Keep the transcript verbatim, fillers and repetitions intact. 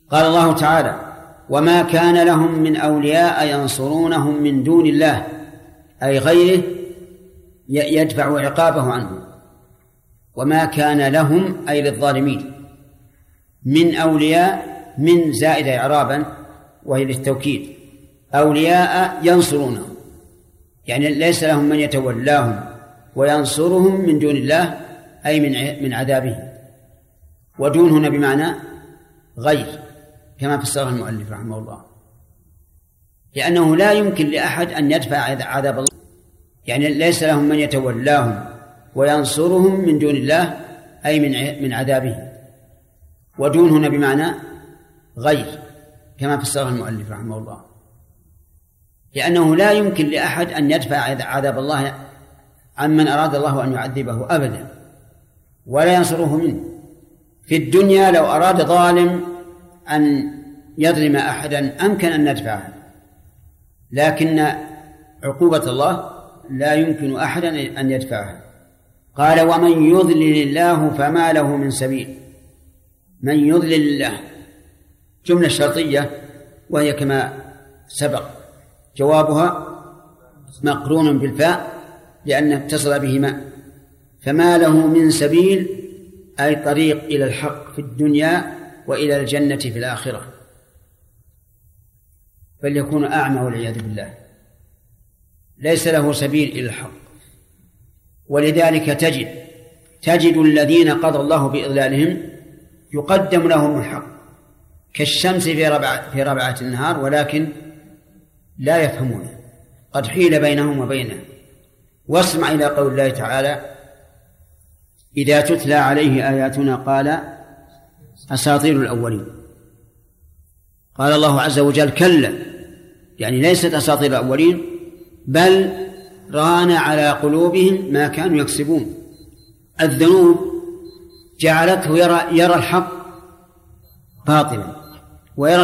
قال الله تعالى: وما كان لهم من أولياء ينصرونهم من دون الله، أي غيره يدفع عقابه عنهم. وما كان لهم أي للظالمين من أولياء، من زائد إعرابا وهي للتوكيد، أولياء ينصرونهم، يعني ليس لهم من يتولاهم وينصرهم من دون الله، أي من من عذابه. ودون هنا بمعنى غير، كما فسره المؤلف رحمه الله، لأنه لا يمكن لأحد أن يدفع عذاب الله، يعني ليس لهم من يتولاهم وينصرهم من دون الله، أي من من عذابه. ودون هنا بمعنى غير، كما فسره المؤلف رحمه الله، لأنه لا يمكن لأحد أن يدفع عذاب الله عمن أراد الله أن يعذبه أبدا، ولا ينصره منه. في الدنيا لو أراد ظالم أن يظلم أحدا أمكن أن ندفعه، لكن عقوبة الله لا يمكن أحدا أن يدفعها. قال: ومن يضلل الله فما له من سبيل. من يضلل الله جملة شرطية، وهي كما سبق جوابها مقرون بالفاء لأن اتصل بهما. فما له من سبيل أي طريق إلى الحق في الدنيا وإلى الجنة في الآخرة، بل يكون أعمى والعياذ بالله، ليس له سبيل إلى الحق. ولذلك تجد تجد الذين قضى الله بإضلالهم يقدم لهم الحق كالشمس في ربعة, في ربعة النهار، ولكن لا يفهمون، قد حيل بينهم وبينه. واسمع إلى قول الله تعالى: إذا تتلى عليه آياتنا قال أساطير الأولين. قال الله عز وجل: كلا، يعني ليست أساطير الأولين، بل ران على قلوبهم ما كانوا يكسبون. الذنوب جعلته يرى, يرى الحق باطلا ويرى